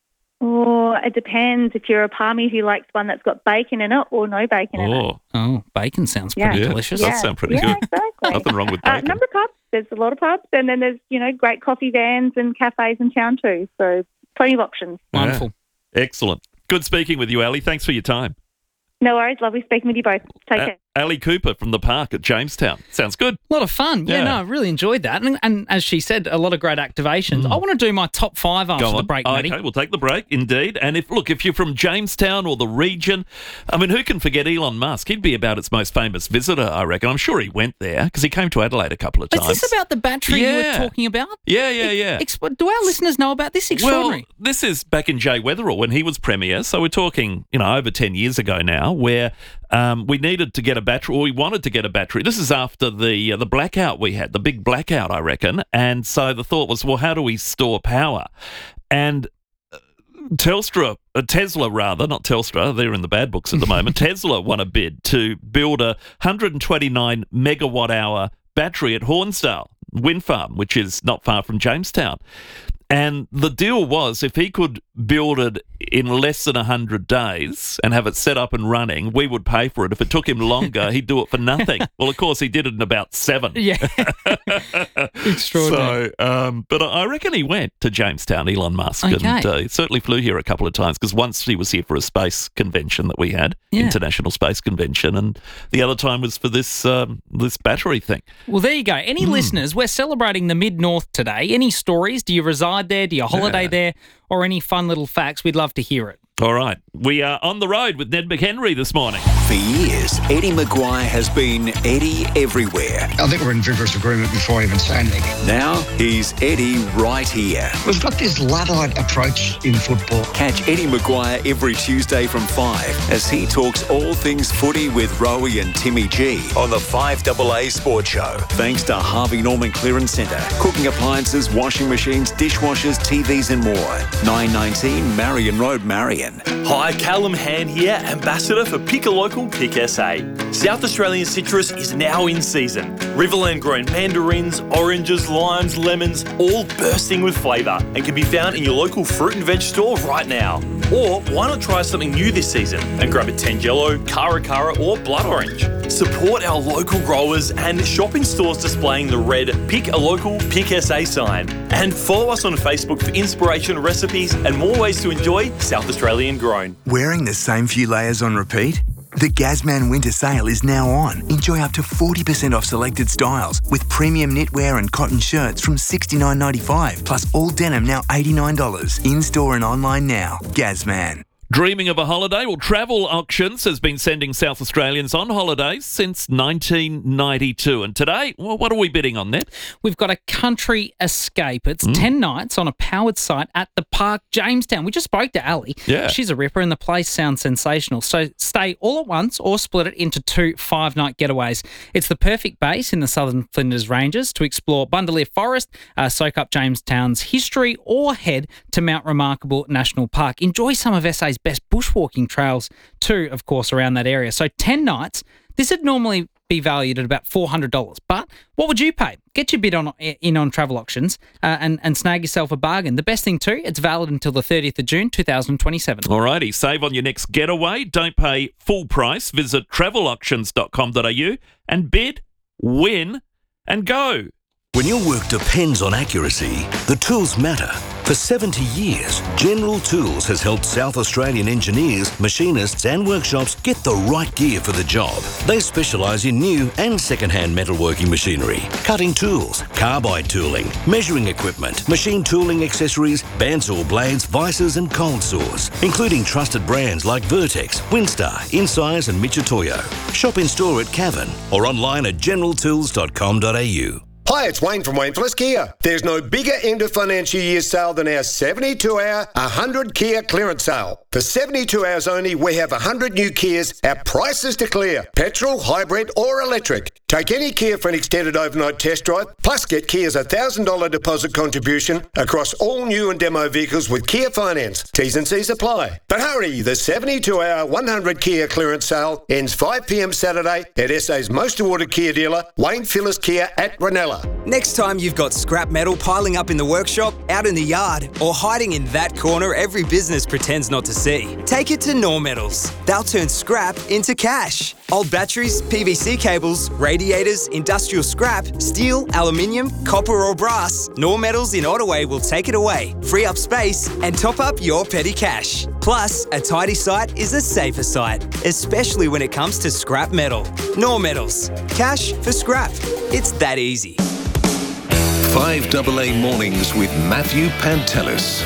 Oh, it depends. If you're a palmy who likes one that's got bacon in it or no bacon in it. Oh, bacon sounds pretty delicious. Does sound pretty good. Exactly. Nothing wrong with bacon. Number of pubs. There's a lot of pubs, and then there's great coffee vans and cafes in town too. So plenty of options. Wonderful. Excellent. Good speaking with you, Ali. Thanks for your time. No worries. Lovely speaking with you both. Take care. Ali Cooper from the park at Jamestown. Sounds good. A lot of fun. Yeah, no, I really enjoyed that. And as she said, a lot of great activations. I want to do my top 5 after the break, Matty. Okay, we'll take the break, indeed. And if you're from Jamestown or the region, I mean, who can forget Elon Musk? He'd be about its most famous visitor, I reckon. I'm sure he went there because he came to Adelaide a couple of times. Is this about the battery you were talking about? Yeah. Do our listeners know about this? Extraordinary. Well, this is back in Jay Weatherall when he was Premier. So we're talking, over 10 years ago now, where we needed to get a battery, or we wanted to get a battery. This is after the blackout we had, the big blackout, I reckon. And so the thought was, well, how do we store power? And Tesla, not Telstra, they're in the bad books at the moment. Tesla won a bid to build a 129 megawatt hour battery at Hornsdale Wind Farm, which is not far from Jamestown. And the deal was, if he could build it in less than 100 days and have it set up and running, we would pay for it. If it took him longer, he'd do it for nothing. Well, of course, he did it in about 7. Yeah. Extraordinary. So, but I reckon he went to Jamestown, Elon Musk, and he certainly flew here a couple of times, because once he was here for a space convention that we had, International Space Convention, and the other time was for this battery thing. Well, there you go. Any listeners, we're celebrating the Mid-North today. Any stories? Do you reside there? Do you holiday there? Or any fun little facts? We'd love to hear it. All right. We are on the road with Ned McHenry this morning. For years, Eddie Maguire has been Eddie everywhere. I think we're in vigorous agreement before I even say anything. Now he's Eddie right here. We've got this Luddite approach in football. Catch Eddie Maguire every Tuesday from 5 as he talks all things footy with Rowie and Timmy G on the 5AA Sports Show. Thanks to Harvey Norman Clearance Centre. Cooking appliances, washing machines, dishwashers, TVs and more. 919 Marion Road, Marion. Hi, Callum Hand here, Ambassador for Pick a Local, Pick SA. South Australian citrus is now in season. Riverland grown mandarins, oranges, limes, lemons, all bursting with flavour and can be found in your local fruit and veg store right now. Or why not try something new this season and grab a Tangelo, Cara or blood orange. Support our local growers and shop in stores displaying the red Pick a Local, Pick SA sign. And follow us on Facebook for inspiration, recipes and more ways to enjoy South Australian grown. Wearing the same few layers on repeat? The Gazman Winter Sale is now on. Enjoy up to 40% off selected styles with premium knitwear and cotton shirts from $69.95, plus all denim now $89. In-store and online now. Gazman. Dreaming of a holiday? Well, Travel Auctions has been sending South Australians on holidays since 1992. And today, well, what are we bidding on, Ned? We've got a country escape. It's 10 nights on a powered site at the Park Jamestown. We just spoke to Ali. Yeah. She's a ripper and the place sounds sensational. So stay all at once or split it into 2 5-night getaways. It's the perfect base in the Southern Flinders Ranges to explore Bundaleer Forest, soak up Jamestown's history, or head to Mount Remarkable National Park. Enjoy some of SA's best bushwalking trails too, of course, around that area. So 10 nights, this would normally be valued at about $400. But what would you pay? Get your bid on Travel Auctions and snag yourself a bargain. The best thing too, it's valid until the 30th of June 2027. Alrighty, save on your next getaway. Don't pay full price. Visit travelauctions.com.au and bid, win and go. When your work depends on accuracy, the tools matter. For 70 years, General Tools has helped South Australian engineers, machinists and workshops get the right gear for the job. They specialise in new and second-hand metalworking machinery, cutting tools, carbide tooling, measuring equipment, machine tooling accessories, bandsaw blades, vices and cold saws, including trusted brands like Vertex, Winstar, Insize and Michitoyo. Shop in-store at Cavan or online at generaltools.com.au. Hi, it's Wayne from Wayne Fliss Kia. There's no bigger end of financial year sale than our 72-hour, 100 Kia clearance sale. For 72 hours only, we have 100 new Kias at prices to clear. Petrol, hybrid or electric. Take any Kia for an extended overnight test drive, plus get Kia's $1,000 deposit contribution across all new and demo vehicles with Kia Finance. T's and C's apply. But hurry, the 72-hour 100 Kia clearance sale ends 5 p.m. Saturday at SA's most awarded Kia dealer, Wayne Phillips Kia at Ranella. Next time you've got scrap metal piling up in the workshop, out in the yard, or hiding in that corner every business pretends not to see, take it to Nor Metals. They'll turn scrap into cash. Old batteries, PVC cables, radiators, industrial scrap, steel, aluminium, copper or brass, Nor Metals in Ottaway will take it away, free up space and top up your petty cash. Plus, a tidy site is a safer site, especially when it comes to scrap metal. Nor Metals. Cash for scrap. It's that easy. 5AA Mornings with Matthew Pantelis.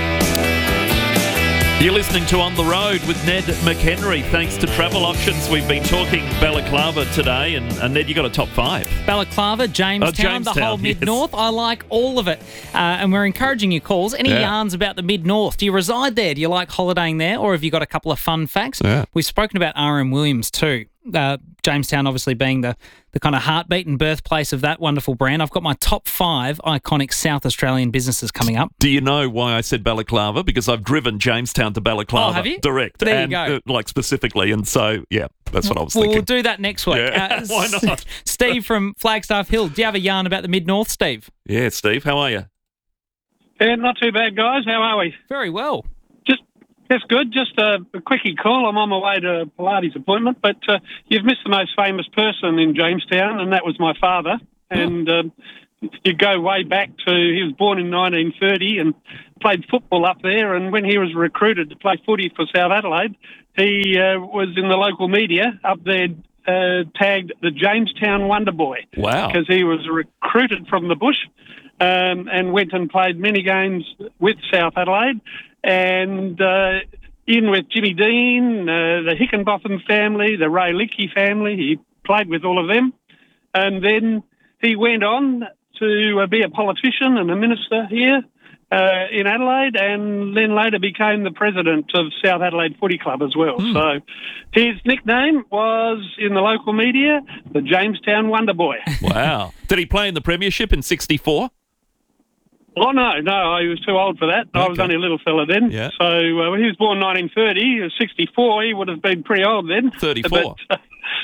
You're listening to On the Road with Ned McHenry. Thanks to Travel Options, we've been talking Balaclava today, and Ned, you got a top 5. Balaclava, Jamestown, the whole Mid-North. Yes. I like all of it. And we're encouraging your calls. Any yarns about the Mid-North? Do you reside there? Do you like holidaying there? Or have you got a couple of fun facts? Yeah. We've spoken about R.M. Williams too. Jamestown obviously being the kind of heartbeat and birthplace of that wonderful brand. I've got my top 5 iconic South Australian businesses coming up. Do you know why I said Balaclava? Because I've driven Jamestown to Balaclava have you? direct. There you go. Like specifically. And so, yeah, that's what I was thinking. We'll do that next week. Yeah. Why not? Steve from Flagstaff Hill. Do you have a yarn about the Mid-North, Steve? Yeah, Steve, how are you? Yeah, not too bad, guys. How are we? Very well. That's good. Just a quickie call. I'm on my way to a Pilates appointment, but you've missed the most famous person in Jamestown, and that was my father. And you go way back to, he was born in 1930 and played football up there, and when he was recruited to play footy for South Adelaide, he was in the local media up there tagged the Jamestown Wonder Boy. Wow. Because he was recruited from the bush and went and played many games with South Adelaide. And in with Jimmy Dean, the Hickenbotham family, the Ray Lickey family. He played with all of them. And then he went on to be a politician and a minister here in Adelaide, and then later became the president of South Adelaide Footy Club as well. So his nickname was, in the local media, the Jamestown Wonder Boy. Wow. Did he play in the premiership in 64? Oh, no, he was too old for that. Okay. I was only a little fella then. Yeah. So when he was born 1930, he was 64, he would have been pretty old then. 34. But,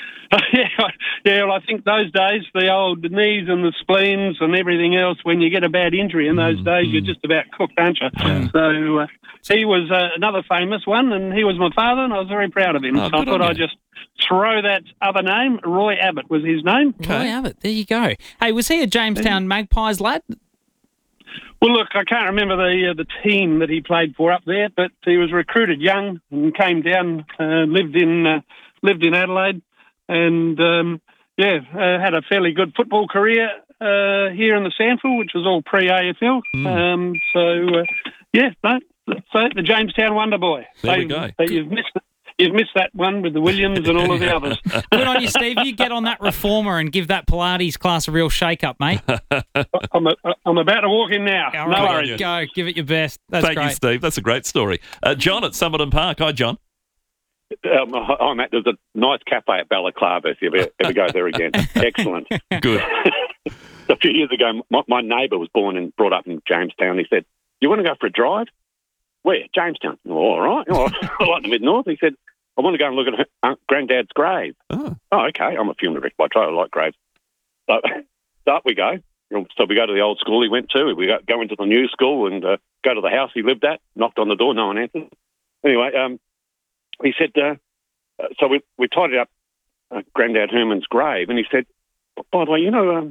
well, I think those days, the old knees and the spleens and everything else, when you get a bad injury in those days, you're just about cooked, aren't you? Yeah. So he was another famous one, and he was my father, and I was very proud of him. So I thought I'd just throw that other name. Roy Abbott was his name. Okay. Roy Abbott, there you go. Hey, was he a Jamestown Magpies lad? Well, look, I can't remember the team that he played for up there, but he was recruited young and came down, lived in Adelaide, and had a fairly good football career here in the Sandford, which was all pre-AFL. So the Jamestown Wonder Boy. There we go. You've missed that one with the Williams and all of the others. Good on you, Steve. You get on that reformer and give that Pilates class a real shake-up, mate. I'm about to walk in now. All right, no worries. Go. Give it your best. That's Thank you, Steve. That's a great story. John at Somerton Park. Hi, John. Hi, Matt. There's a nice cafe at Balaclava if you ever go there again. Excellent. Good. A few years ago, my neighbour was born and brought up in Jamestown. He said, "You want to go for a drive?" "Where?" "Jamestown." "Oh, all right. I like the Mid-North." He said, "I want to go and look at Granddad's grave." Oh, okay. I'm a funeral director by trade. I like graves. So up we go. So we go to the old school he went to. We go into the new school and go to the house he lived at. Knocked on the door. No one answered. Anyway, he said, so we tidied up Granddad Herman's grave, and he said, "By the way,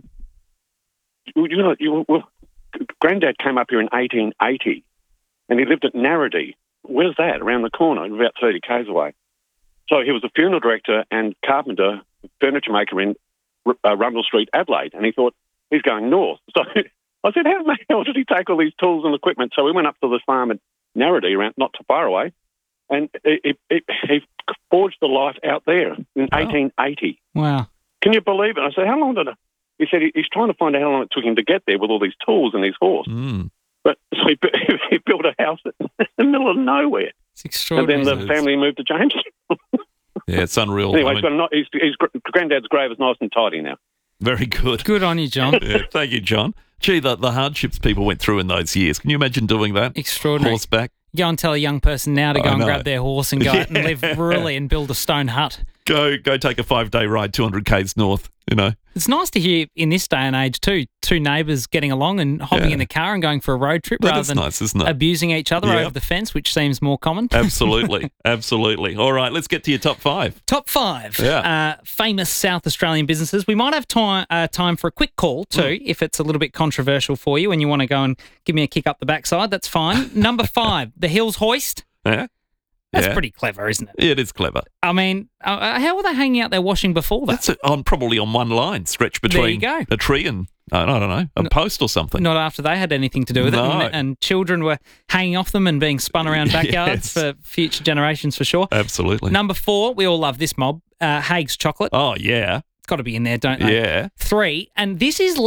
Granddad came up here in 1880, and he lived at Narrady. Where's that? Around the corner, about 30 k's away." So he was a funeral director and carpenter, furniture maker in Rundle Street, Adelaide, and he thought, he's going north. So I said, how the hell did he take all these tools and equipment? So we went up to this farm at Narrady, around not too far away, and he forged the life out there in 1880. Wow. Can you believe it? I said, how long did it? He said he's trying to find out how long it took him to get there with all these tools and his horse. But so he built a house in the middle of nowhere. It's Extraordinary. And then the family moved to Jamestown. Yeah, it's unreal. Anyway, his granddad's grave is nice and tidy now. Very good. Good on you, John. Yeah, thank you, John. Gee, the hardships people went through in those years. Can you imagine doing that? Extraordinary. Horseback. Go and tell a young person now to go and grab their horse and go out and live rurally and build a stone hut. Go take a 5-day ride 200 k's north, you know. It's nice to hear in this day and age too, two neighbours getting along and hopping in the car and going for a road trip rather than nice, isn't it? abusing each other over the fence, which seems more common. Absolutely. Absolutely. All right, let's get to your top 5. Top 5. Yeah. Famous South Australian businesses. We might have time for a quick call too, if it's a little bit controversial for you and you want to go and give me a kick up the backside. That's fine. Number 5, the Hills Hoist. Yeah. That's pretty clever, isn't it? It is clever. I mean, how were they hanging out there washing before that? That's probably on one line, stretched between a tree and, I don't know, a post or something. Not after they had anything to do with it. And children were hanging off them and being spun around backyards for future generations for sure. Absolutely. Number 4, we all love this mob, Haig's Chocolate. Oh, yeah. It's got to be in there, don't they? Yeah. 3, and this is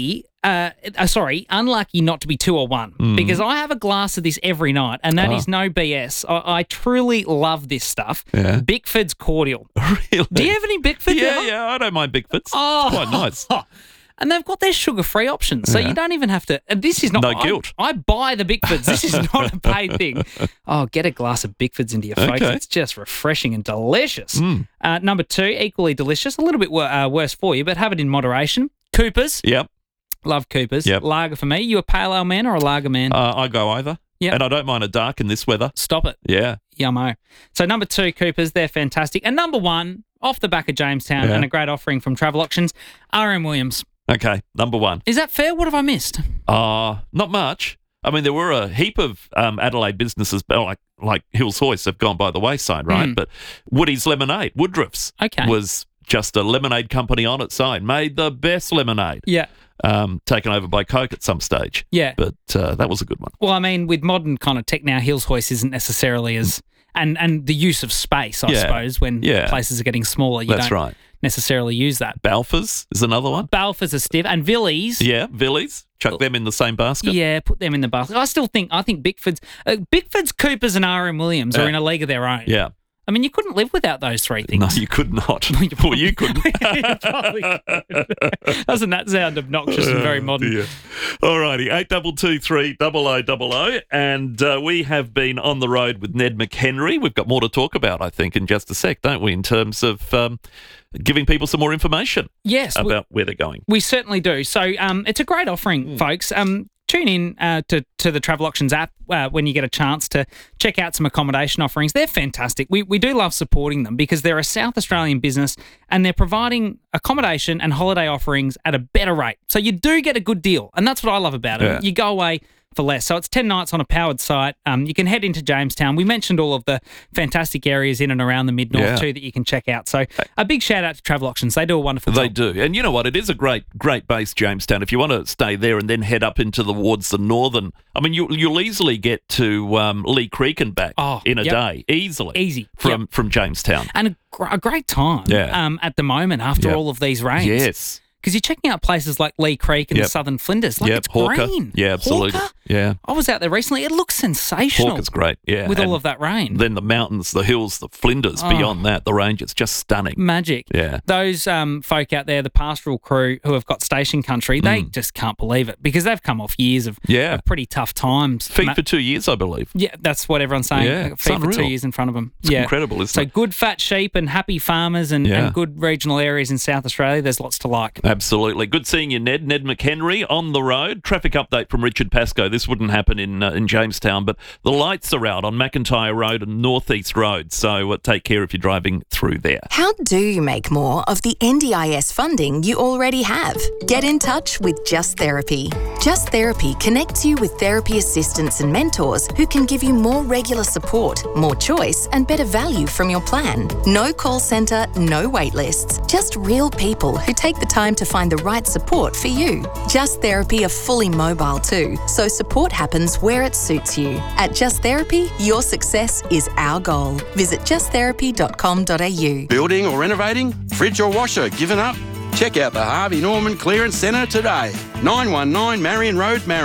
unlucky not to be 2 or 1 because I have a glass of this every night and that is no BS. I truly love this stuff. Yeah. Bickford's cordial. Really? Do you have any Bickfords? Yeah, I don't mind Bickfords. Oh. It's quite nice. And they've got their sugar-free options, so you don't even have to. This is not no guilt. I buy the Bickfords. This is not a paid thing. Oh, get a glass of Bickfords into your face. It's just refreshing and delicious. Number 2, equally delicious, a little bit worse for you, but have it in moderation. Coopers. Yep. Love Coopers. Yep. Lager for me. You a pale ale man or a lager man? I go either. Yep. And I don't mind a dark in this weather. Stop it. Yeah. Yummo. So number 2, Coopers. They're fantastic. And number 1, off the back of Jamestown and a great offering from Travel Auctions, RM Williams. Okay, number 1. Is that fair? What have I missed? Not much. I mean, there were a heap of Adelaide businesses, like Hills Hoist, have gone by the wayside, right? But Woody's Lemonade, Woodruff's, was just a lemonade company on its own, made the best lemonade. Yeah. Taken over by Coke at some stage. Yeah. But that was a good one. Well, I mean, with modern kind of tech now, Hills Hoist isn't necessarily as... And the use of space, I suppose, when places are getting smaller, you don't necessarily use that. Balfour's is another one. Balfour's are stiff. And Villies. Yeah, Villies. Chuck them in the same basket. Yeah, put them in the basket. I think Bickford's, Coopers and RM Williams are in a league of their own. Yeah. I mean, you couldn't live without those 3 things. No, you could not. Well, you couldn't. You probably could. Doesn't that sound obnoxious and very modern? Yeah. All righty, 8223 0000. And we have been on the road with Ned McHenry. We've got more to talk about, I think, in just a sec, don't we, in terms of giving people some more information about where they're going. We certainly do. So it's a great offering, folks. Tune in to the Travel Auctions app when you get a chance to check out some accommodation offerings. They're fantastic. We do love supporting them because they're a South Australian business and they're providing accommodation and holiday offerings at a better rate. So you do get a good deal, and that's what I love about it. Yeah. You go away for less. So it's 10 nights on a powered site. You can head into Jamestown. We mentioned all of the fantastic areas in and around the Mid-North too that you can check out. So a big shout out to Travel Auctions. They do a wonderful job. They do. And you know what? It is a great base, Jamestown. If you want to stay there and then head up into towards the northern, I mean, you'll easily get to Lee Creek and back in a day. Easily. From Jamestown. And a great time at the moment after all of these rains. Yes. Because you're checking out places like Lee Creek and the Southern Flinders. It's Hawker. green. Yeah, absolutely. Hawker? Yeah. I was out there recently. It looks sensational. Hawker's great, yeah. With all of that rain. Then the mountains, the hills, the Flinders, beyond that, the range, it's just stunning. Magic. Yeah. Those folk out there, the pastoral crew who have got station country, they just can't believe it because they've come off years of pretty tough times. Feed for 2 years, I believe. Yeah, that's what everyone's saying. Yeah, Feed for 2 years in front of them. It's incredible, isn't it? So good fat sheep and happy farmers and good regional areas in South Australia. There's lots to like. Absolutely. Good seeing you, Ned. Ned McHenry on the road. Traffic update from Richard Pascoe. This wouldn't happen in Jamestown, but the lights are out on McIntyre Road and North East Road, so take care if you're driving through there. How do you make more of the NDIS funding you already have? Get in touch with Just Therapy. Just Therapy connects you with therapy assistants and mentors who can give you more regular support, more choice, and better value from your plan. No call centre, no wait lists, just real people who take the time to find the right support for you. Just Therapy are fully mobile too, so support happens where it suits you. At Just Therapy, your success is our goal. Visit justtherapy.com.au. Building or renovating? Fridge or washer given up? Check out the Harvey Norman Clearance Centre today. 919 Marion Road, Marion.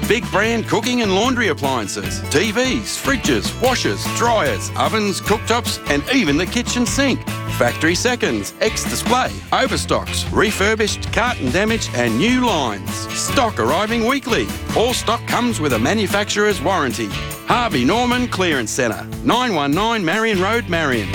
Big brand cooking and laundry appliances, TVs, fridges, washers, dryers, ovens, cooktops, and even the kitchen sink. Factory seconds, ex-display, overstocks, refurbished, carton damage, and new lines. Stock arriving weekly. All stock comes with a manufacturer's warranty. Harvey Norman Clearance Centre, 919 Marion Road, Marion.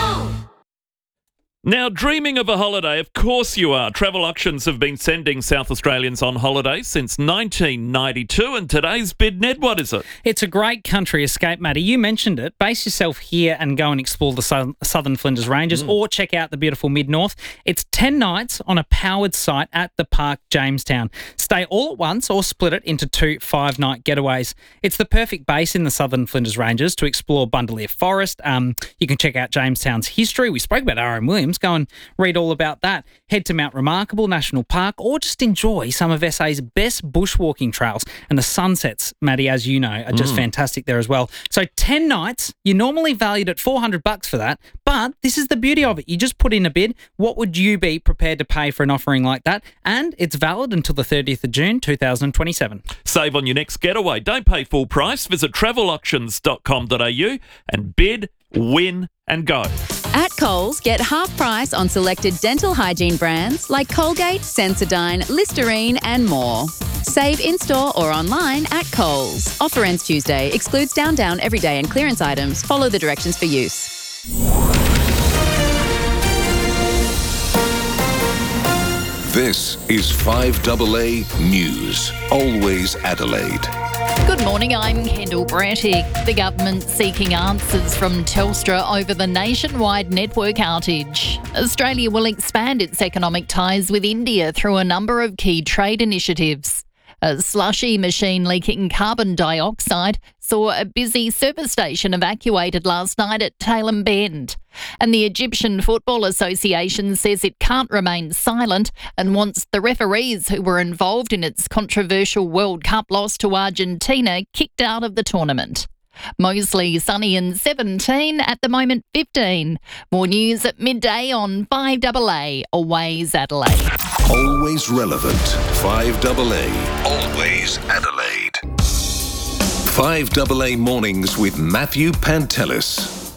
Now, dreaming of a holiday? Of course you are. Travel Auctions have been sending South Australians on holiday since 1992, and today's bid, Ned, what is it? It's a great country escape, Matty. You mentioned it. Base yourself here and go and explore the Southern Flinders Ranges or check out the beautiful Mid-North. It's 10 nights on a powered site at the Park Jamestown. Stay all at once or split it into 2 5-night getaways. It's the perfect base in the Southern Flinders Ranges to explore Bundaleer Forest. You can check out Jamestown's history. We spoke about R.M. Williams. Go and read all about that. Head to Mount Remarkable National Park or just enjoy some of SA's best bushwalking trails. And the sunsets, Matty, as you know, are just fantastic there as well. So 10 nights, you're normally valued at $400 for that, but this is the beauty of it. You just put in a bid. What would you be prepared to pay for an offering like that? And it's valid until the 30th of June, 2027. Save on your next getaway. Don't pay full price. Visit travelauctions.com.au and bid, win and go. At Coles, get half price on selected dental hygiene brands like Colgate, Sensodyne, Listerine and more. Save in-store or online at Coles. Offer ends Tuesday. Excludes Down everyday and clearance items. Follow the directions for use. This is 5AA News. Always Adelaide. Good morning, I'm Kendall Brattick. The government seeking answers from Telstra over the nationwide network outage. Australia will expand its economic ties with India through a number of key trade initiatives. A slushy machine leaking carbon dioxide saw a busy service station evacuated last night at Tailem Bend. And the Egyptian Football Association says it can't remain silent and wants the referees who were involved in its controversial World Cup loss to Argentina kicked out of the tournament. Mostly sunny and 17, at the moment 15. More news at midday on 5AA, Always Adelaide. Always relevant. 5AA. Always Adelaide. 5AA Mornings with Matthew Pantelis.